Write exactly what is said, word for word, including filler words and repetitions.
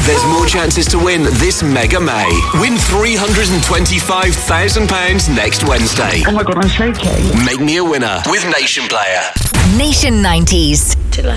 There's more chances to win this Mega May. Win three hundred twenty-five thousand pounds next Wednesday. Oh my God, I'm shaking. Make me a winner with Nation Player. Nation nineties. Too late.